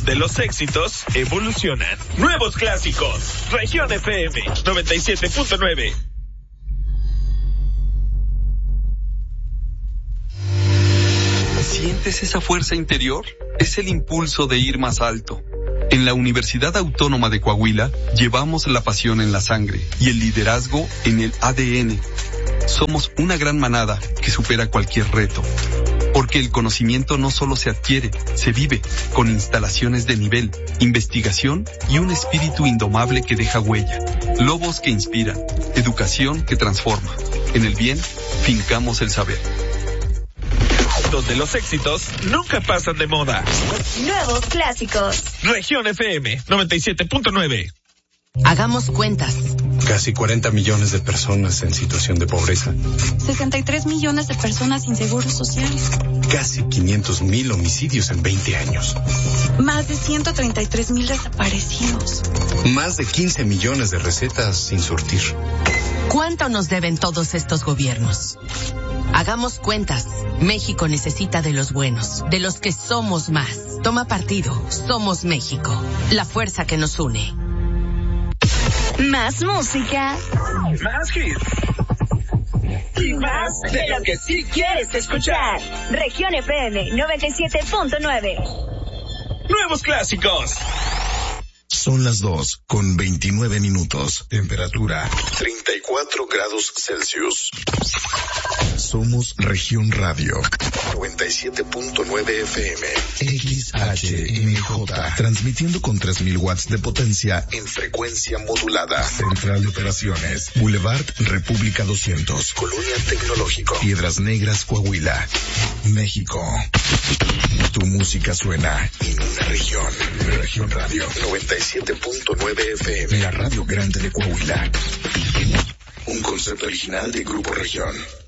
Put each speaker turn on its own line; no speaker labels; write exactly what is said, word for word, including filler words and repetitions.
donde los éxitos evolucionan. Nuevos clásicos. Región F M noventa y siete punto nueve.
¿Sientes esa fuerza interior? Es el impulso de ir más alto. En la Universidad Autónoma de Coahuila llevamos la pasión en la sangre y el liderazgo en el A D N. Somos una gran manada que supera cualquier reto. Porque el conocimiento no solo se adquiere, se vive, con instalaciones de nivel, investigación y un espíritu indomable que deja huella. Lobos que inspiran, educación que transforma. En el bien, fincamos el saber.
Donde los éxitos nunca pasan de moda.
Nuevos clásicos.
Región F M noventa y siete punto nueve.
Hagamos cuentas.
Casi cuarenta millones de personas en situación de pobreza.
sesenta y tres millones de personas sin seguro social.
Casi quinientos mil homicidios en veinte años.
Más de ciento treinta y tres mil desaparecidos.
Más de quince millones de recetas sin surtir.
¿Cuánto nos deben todos estos gobiernos? Hagamos cuentas. México necesita de los buenos, de los que somos más. Toma partido. Somos México. La fuerza que nos une.
Más música.
Más hits. Y más de lo que sí quieres escuchar.
Región F M noventa y siete punto nueve.
Nuevos clásicos.
Son las dos con veintinueve minutos. Temperatura treinta y cuatro grados Celsius. Somos Región Radio noventa y siete punto nueve F M. X H M J. Transmitiendo con tres mil watts de potencia en frecuencia modulada. Central de Operaciones. Boulevard República doscientos. Colonia Tecnológico. Piedras Negras, Coahuila. México. Tu música suena en una región. Región Radio noventa y siete punto nueve F M. La radio grande de Coahuila. Un concepto original de Grupo Región.